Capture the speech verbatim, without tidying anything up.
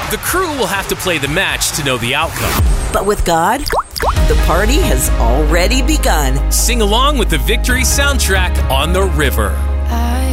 The crew will have to play the match to know the outcome. But with God, the party has already begun. Sing along with the Victory soundtrack on the river.